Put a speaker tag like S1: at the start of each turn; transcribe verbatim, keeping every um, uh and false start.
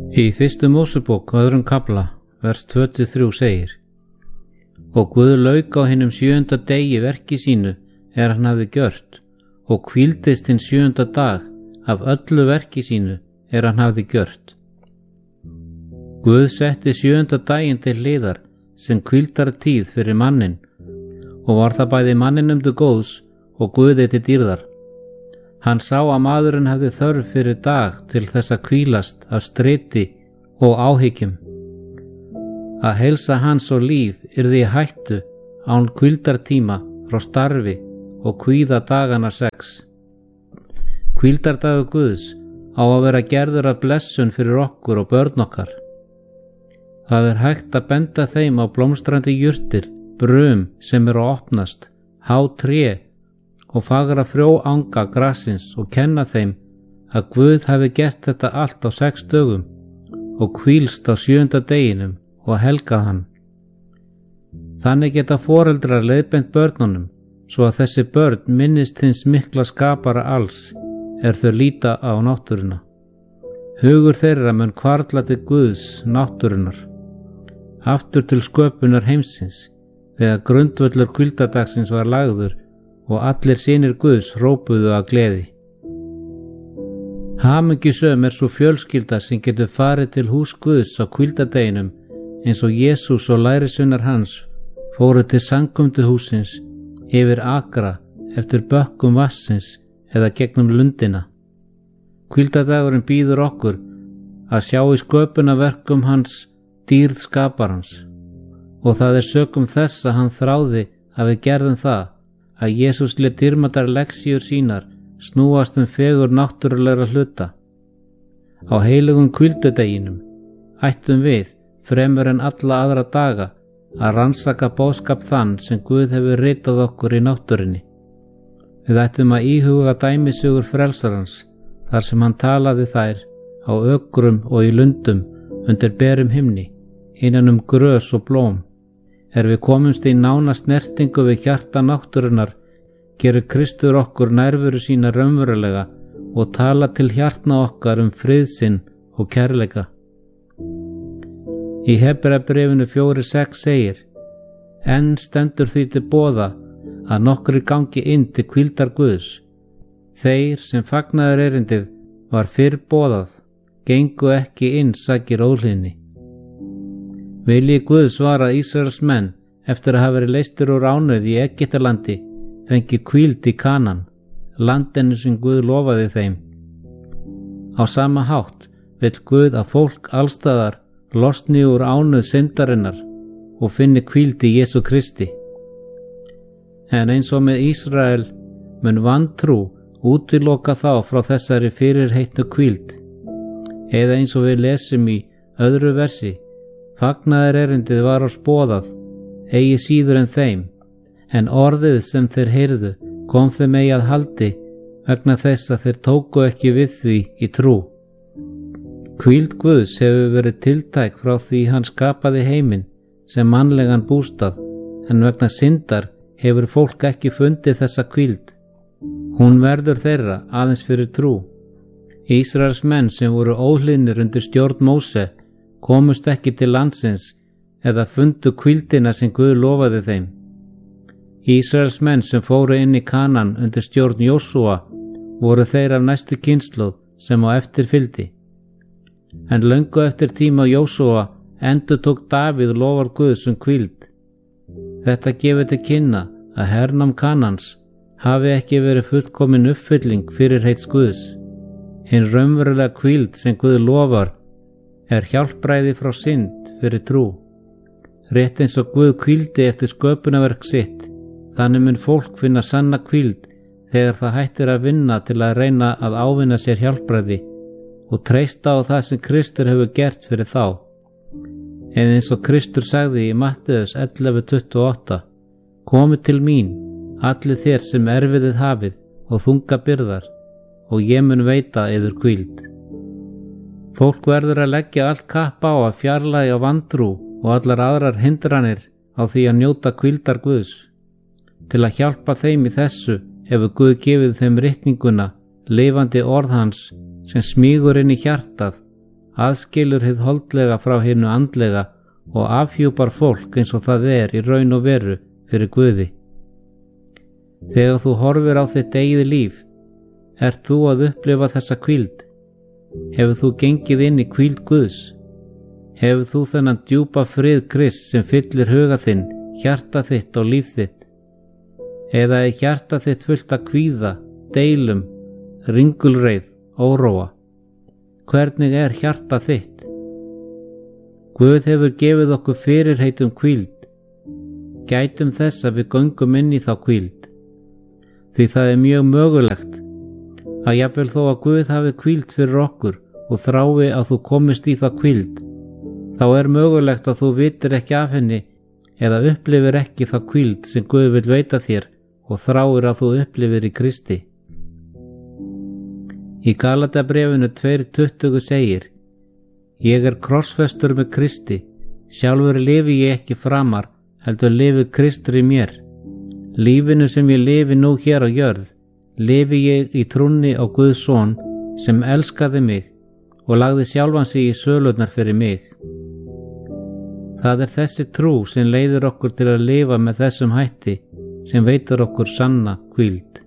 S1: Í fyrstu Mósebók öðrum kafla, vers tvö til þrjú segir: Og Guð lauk á hinum sjöunda degi verki sínu er hann hafði gjört, og hvíldist hinn sjöunda dag af öllu verki sínu er hann hafði gjört. Guð setti sjöunda daginn til hliðar sem hvíldartíð fyrir mannin, og var það bæði manninum til góðs og Guði til dýrðar. Hann sá að maðurinn hefði þörf fyrir dag til þess að hvílast af striti og áhyggjum, að heilsa hans og líf yrði í hættu án hvíldartíma frá starfi og kvíða dagana sex. Hvíldardagur Guðs á að vera gerður að blessun fyrir okkur og börn okkar. Það er hægt að benda þeim á blómstrandi jurtir, brum sem eru að opnast, há tré og fagra frjó anga grassins og kenna þeim að Guð hafi gert þetta allt á sex dögum og hvílst á sjöunda deginum og helgað hann. Þannig geta foreldrar leiðbeint börnunum svo að þessi börn minnist hins mikla skapara alls er þau líta á náttúruna. Hugur þeirra mun hvarfla til Guðs náttúrunar, aftur til sköpunar heimsins, þegar grundvöllur hvíldardagsins var lagður og allir synir Guðs hrópuðu af gleði. Hamingjusöm er svo fjölskylda sem getur farið til hús Guðs á hvíldardeginum eins og Jesús og lærisveinar hans fóru til samkomuhússins yfir akra eftir bökkum vassins eða gegnum lundina. Hvíldardagurinn býður okkur að sjá í sköpunarverkum hans dýrð skaparans, og það er sökum þess að hann þráði að við gerðum það að Jesús lét dýrmætar lexíur sínar snúast um fegur náttúrulegra hluta. Á heilugum hvíldardeginum ættum við, fremur en alla aðra daga, að rannsaka boðskap þann sem Guð hefur ritað okkur í náttúrunni. Við ættum að íhuga dæmisögur frelsarans, þar sem hann talaði þær á ökrum og í lundum undir berum himni, innan um grös og blóm. Er við komumst í nána snertingu við hjarta náttúrunar, gerir Kristur okkur nærveru sína raunverulega og tala til hjartna okkar um friðsinn og kærleika. Í Hebreabréfinu fjóra sex segir: Enn stendur því til boða að nokkrir gangi inn til hvíldar Guðs. Þeir sem fagnaður erindið var fyrr boðað, gengu ekki inn sakir óhlýðni. Vilji Guðs var að Ísraels menn, eftir að hafa verið leystir úr ánauð í Egyptalandi, fengi hvíld í Kanan, landinu sem Guð lofaði þeim. Á sama hátt vill Guð að fólk allstaðar losni úr ánauð syndarinnar og finni hvíld í Jesú Kristi. En eins og með Ísrael mun vantrú útiloka þá frá þessari fyrirheitnu hvíld, eða eins og við lesum í öðru versi: Fagnaðar erindið var á boðað, eigi síður en þeim, en orðið sem þeir heyrðu kom þeim eigi að haldi vegna þess að þeir tóku ekki við því í trú. Hvíld Guðs hefur verið tiltæk frá því hann skapaði heiminn sem mannlegan bústað, en vegna syndar hefur fólk ekki fundið þessa hvíld. Hún verður þeirra aðeins fyrir trú. Ísraels menn sem voru óhlýðnir undir stjórn Móse komust ekki til landsins eða fundu hvíldina sem Guð lofaði þeim. Ísraels menn sem fóru inn í Kanan undir stjórn Jósúa voru þeir af næstu kynslóð sem á eftir fylgdi. En löngu eftir tíma Jósúa endurtók Davíð lofar Guðs um hvíld. Þetta gefur til kynna að hernám Kanans hafi ekki verið fullkomin uppfylling fyrirheits Guðs. Hinn raunverulega hvíld sem Guð lofar er hjálpræði frá synd fyrir trú. Rétt eins og Guð hvíldi eftir sköpunarverk sitt, þannig mun fólk finna sanna hvíld þegar það hættir að vinna til að reyna að ávinna sér hjálpræði og treysta á það sem Kristur hefur gert fyrir þá. En eins og Kristur sagði í Matteus ellefu tuttugu og átta: Komið til mín, allir þér sem erfiðið hafið og þunga byrðar, og ég mun veita yður hvíld. Fólk verður að leggja allt kapp á að fjarlægja vantrú og allar aðrar hindranir á því að njóta hvíldar Guðs. Til að hjálpa þeim í þessu hefur Guð gefið þeim ritninguna, lifandi orð hans sem smýgur inn í hjartað, aðskilur hið holdlega frá hinu andlega og afhjúpar fólk eins og það er í raun og veru fyrir Guði. Þegar þú horfir á þitt eigið líf, ert þú að upplifa þessa hvíld? Hefur þú gengið inn í hvíld Guðs? Hefur þú þennan djúpa frið Krists sem fyllir huga þinn, hjarta þitt og líf þitt? Eða er hjarta þitt fullt af kvíða, deilum, ringulreið, óróa? Hvernig er hjarta þitt? Guð hefur gefið okkur fyrirheit um hvíld. Gætum þess að við göngum inn í þá hvíld. Því það er mjög mögulegt að jafnvel þó að Guð hafi hvíld fyrir okkur og þrái að þú komist í þá hvíld, þá er mögulegt að þú vitir ekki af henni eða upplifir ekki þá hvíld sem Guð vil veita þér og þráir að þú upplifir í Kristi. Í Galatabréfinu tvö tuttugu segir: Ég er krossfestur með Kristi, sjálfur lifi ég ekki framar, heldur lifi Kristur í mér. Lífinu sem ég lifi nú hér á jörð, lifi ég í trúnni á Guðs son sem elskaði mig og lagði sjálfan sig í sölurnar fyrir mig. Það er þessi trú sem leiðir okkur til að lifa með þessum hætti sem veitir okkur sanna hvíld.